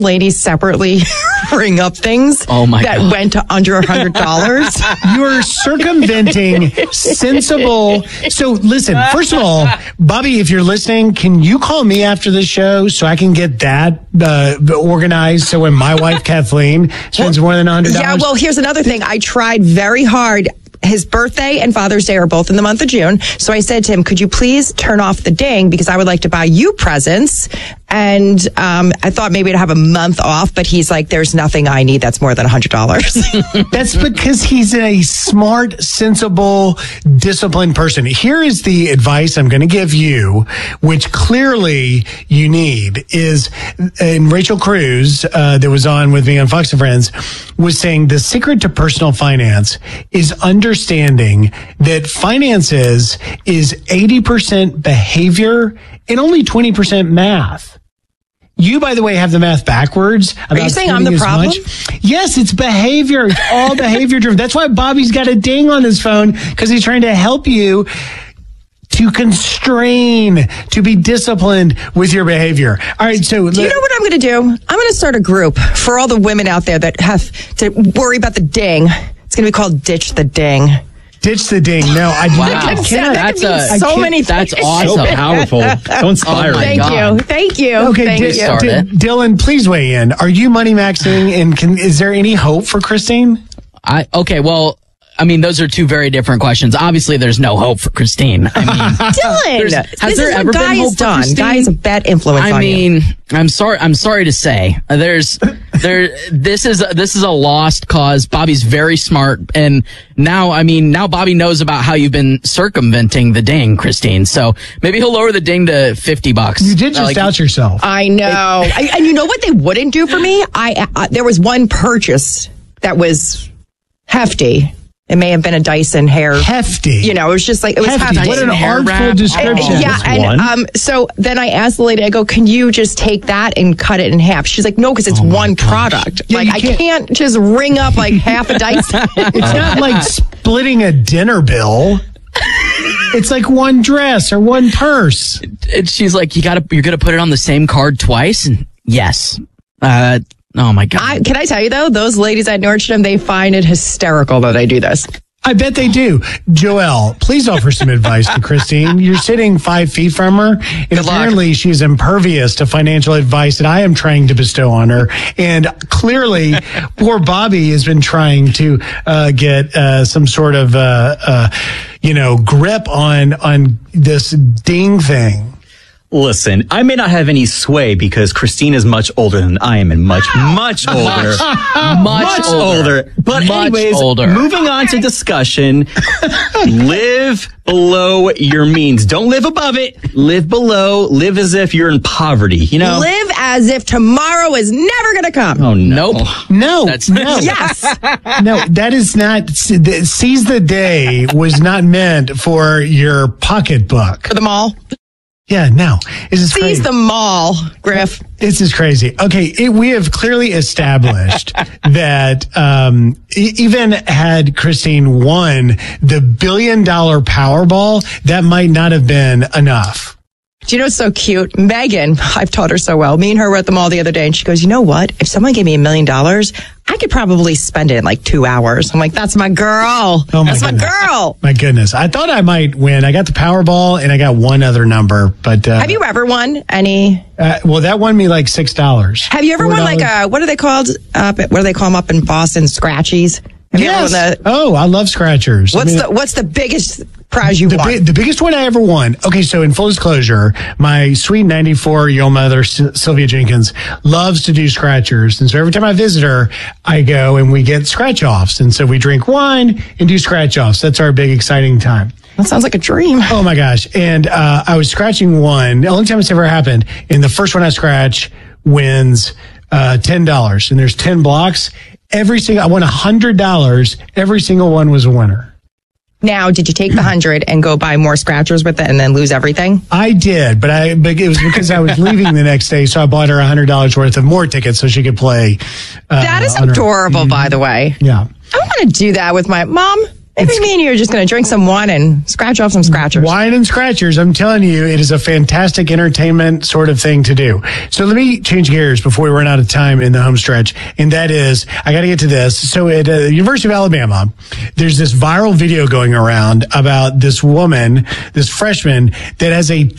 ladies separately ring up things that went to under $100. You're circumventing sensible. So listen, first of all, Bobby, if you're listening, can you call me after the show so I can get that organized so when my wife Kathleen spends more than $100? Yeah, well, here's another thing. I tried very hard. His birthday and Father's Day are both in the month of June. So I said to him, could you please turn off the ding because I would like to buy you presents. And I thought maybe to have a month off, but he's like, there's nothing I need that's more than $100. That's because he's a smart, sensible, disciplined person. Here is the advice I'm going to give you, which clearly you need, is, and Rachel Cruz, that was on with me on Fox and Friends, was saying the secret to personal finance is understanding that finances is 80% behavior and only 20% math. You, by the way, have the math backwards. Are you saying I'm the problem? Yes, it's behavior. It's all behavior driven. That's why Bobby's got a ding on his phone, because he's trying to help you to constrain, to be disciplined with your behavior. All right, so... Do you know what I'm going to do? I'm going to start a group for all the women out there that have to worry about the ding. It's going to be called Ditch the Ding. Ditch the ding. No, I do not. That's many That's things. awesome. So powerful. So inspiring. Thank you. Okay, Dylan, please weigh in. Are you money maxing, and is there any hope for Christine? I mean, those are two very different questions. Obviously, there's no hope for Christine. I mean, Dylan, has there ever been hope for Christine? Guy is a bad influence on you. I'm sorry to say, this is a lost cause. Bobby's very smart, and now Bobby knows about how you've been circumventing the ding, Christine. So maybe he'll lower the ding to $50. You did just out yourself. I know. And you know what they wouldn't do for me? There was one purchase that was hefty. It may have been a Dyson hair. Hefty. You know, it was just like, it was hefty. What an artful description. Yeah, and so then I asked the lady, I go, can you just take that and cut it in half? She's like, no, because it's one product. Yeah, I can't just ring up like half a Dyson. It's not like splitting a dinner bill. It's like one dress or one purse. And she's like, you're going to put it on the same card twice? And yes. Oh, my God. Can I tell you, though, those ladies at Nordstrom, they find it hysterical that I do this. I bet they do. Joelle, please offer some advice to Christine. You're sitting 5 feet from her, and apparently she's impervious to financial advice that I am trying to bestow on her. And clearly, poor Bobby has been trying to get some sort of, grip on this ding thing. Listen, I may not have any sway because Christine is much older than I am, and much older. much older. But anyways, moving on to discussion. Live below your means. Don't live above it. Live below. Live as if you're in poverty, you know? Live as if tomorrow is never going to come. Oh, no. Nope. No. No. Yes. No, that is not. Seize the day was not meant for your pocketbook. For the mall. Yeah, no. Seize the mall, Griff. This is crazy. Okay, we have clearly established that even had Christine won the $1 billion Powerball, that might not have been enough. Do you know what's so cute? Megan, I've taught her so well. Me and her were at the mall the other day, and she goes, you know what? If someone gave me $1 million, I could probably spend it in like 2 hours. I'm like, that's my girl. That's my girl. My goodness. I thought I might win. I got the Powerball, and I got one other number. But have you ever won any? Well, that won me like $6. Have you ever won like what are they called? What do they call them up in Boston? Scratchies? Yes. I love scratchers. What's the biggest prize you won? The biggest one I ever won. Okay, so in full disclosure, my sweet 94-year-old mother, Sylvia Jenkins, loves to do scratchers. And so every time I visit her, I go and we get scratch-offs. And so we drink wine and do scratch-offs. That's our big, exciting time. That sounds like a dream. Oh, my gosh. And I was scratching one. The only time it's ever happened. And the first one I scratch wins $10. And there's 10 blocks. I won $100. Every single one was a winner. Now, did you take the 100 and go buy more scratchers with it and then lose everything? I did, but it was because I was leaving the next day, so I bought her $100 worth of more tickets so she could play. That is adorable, by the way. Yeah. I want to do that with my mom. Maybe me and you are just going to drink some wine and scratch off some scratchers. Wine and scratchers. I'm telling you, it is a fantastic entertainment sort of thing to do. So let me change gears before we run out of time in the home stretch. And that is, I got to get to this. So at the University of Alabama, there's this viral video going around about this woman, this freshman, that has a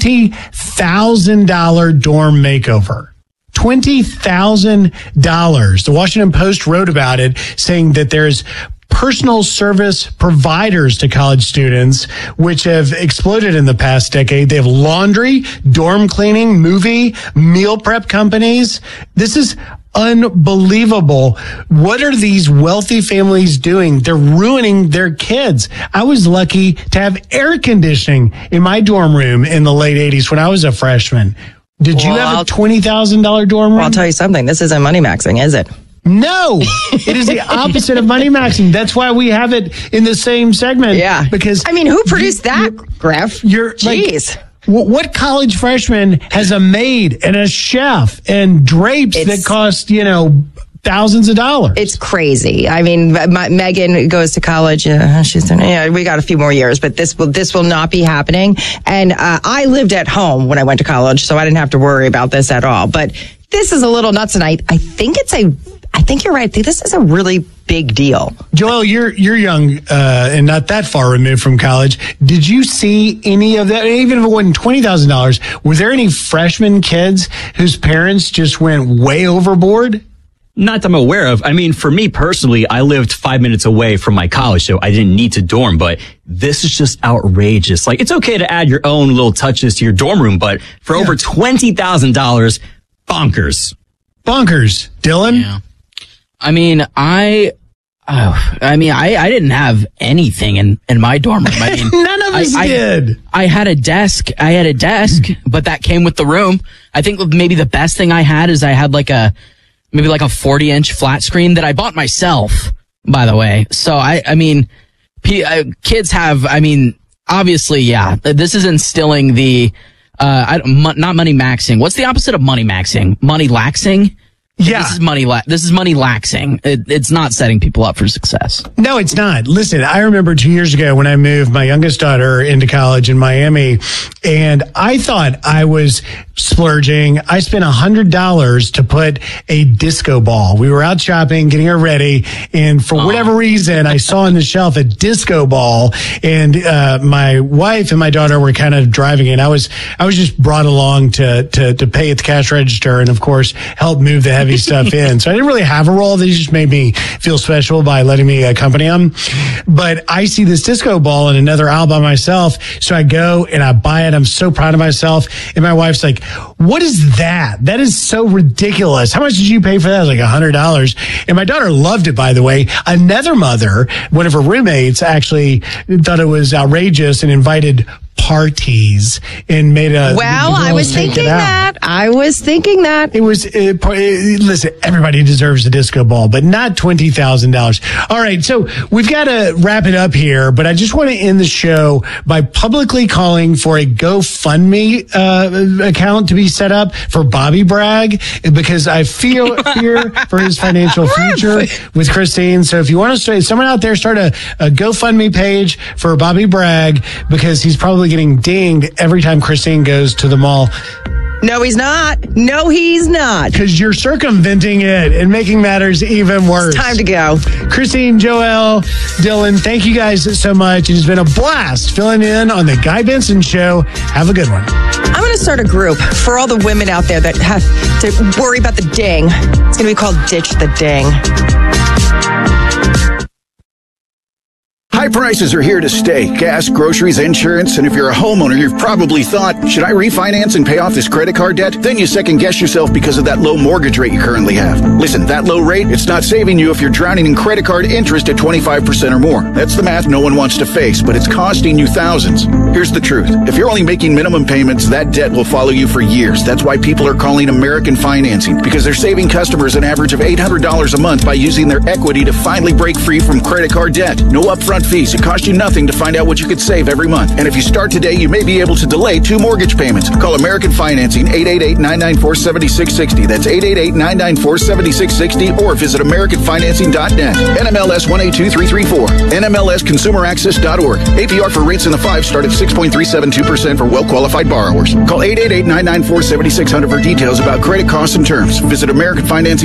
$20,000 dorm makeover. $20,000. The Washington Post wrote about it, saying that there's personal service providers to college students, which have exploded in the past decade. They have laundry, dorm cleaning, movie, meal prep companies. This is unbelievable. What are these wealthy families doing? They're ruining their kids. I was lucky to have air conditioning in my dorm room in the late 80s when I was a freshman. Did you have a $20,000 dorm room? Well, I'll tell you something. This isn't money maxing, is it? No, it is the opposite of money maxing. That's why we have it in the same segment. Yeah. Because I mean, who produced that, Griff? Jeez. What college freshman has a maid and a chef and drapes that cost, thousands of dollars? It's crazy. I mean, Megan goes to college. We got a few more years, but this will not be happening. And I lived at home when I went to college, so I didn't have to worry about this at all. But this is a little nuts, and I think you're right. I think this is a really big deal. Joel, you're young and not that far removed from college. Did you see any of that? Even if it wasn't $20,000, were there any freshman kids whose parents just went way overboard? Not that I'm aware of. I mean, for me personally, I lived 5 minutes away from my college, so I didn't need to dorm, but this is just outrageous. Like, it's okay to add your own little touches to your dorm room, but for over $20,000, bonkers. Bonkers. Dylan? Yeah. I mean, I didn't have anything in my dorm room. I mean, none of us did. I had a desk, but that came with the room. I think maybe the best thing I had is I had maybe like a 40-inch flat screen that I bought myself, by the way. So kids have, obviously, yeah, this is instilling the, not money maxing. What's the opposite of money maxing? Money laxing? Yeah. This is money laxing. It's not setting people up for success. No, it's not. Listen, I remember 2 years ago when I moved my youngest daughter into college in Miami, and I thought I was splurging. I spent $100 to put a disco ball. We were out shopping, getting her ready, and for whatever reason, I saw on the shelf a disco ball, and my wife and my daughter were kind of driving it. I was just brought along to pay at the cash register, and of course, help move the heavy stuff in. So I didn't really have a role. They just made me feel special by letting me accompany them. But I see this disco ball in another aisle by myself. So I go and I buy it. I'm so proud of myself. And my wife's like, what is that? That is so ridiculous. How much did you pay for that? Like $100. And my daughter loved it, by the way. Another mother, one of her roommates, actually thought it was outrageous and invited parties and made a. Well, I was thinking that. It was, listen, everybody deserves a disco ball, but not $20,000. All right. So we've got to wrap it up here, but I just want to end the show by publicly calling for a GoFundMe account to be set up for Bobby Bragg, because I fear for his financial future with Christine. So if you want to, someone out there start a GoFundMe page for Bobby Bragg, because he's probably getting dinged every time Christine goes to the mall. No, he's not. Because you're circumventing it and making matters even worse. It's time to go. Christine, Joel, Dylan, thank you guys so much. It has been a blast filling in on the Guy Benson Show. Have a good one. I'm going to start a group for all the women out there that have to worry about the ding. It's going to be called Ditch the Ding. High prices are here to stay. Gas, groceries, insurance, and if you're a homeowner, you've probably thought, should I refinance and pay off this credit card debt? Then you second guess yourself because of that low mortgage rate you currently have. Listen, that low rate, it's not saving you if you're drowning in credit card interest at 25% or more. That's the math no one wants to face, but it's costing you thousands. Here's the truth. If you're only making minimum payments, that debt will follow you for years. That's why people are calling American Financing, because they're saving customers an average of $800 a month by using their equity to finally break free from credit card debt. No upfront fee fees. It costs you nothing to find out what you could save every month. And if you start today, you may be able to delay 2 mortgage payments. Call American Financing, 888-994-7660. That's 888-994-7660, or visit AmericanFinancing.net. NMLS 182334. NMLSConsumerAccess.org. APR for rates in the 5 start at 6.372% for well-qualified borrowers. Call 888-994-7600 for details about credit costs and terms. Visit American Financing.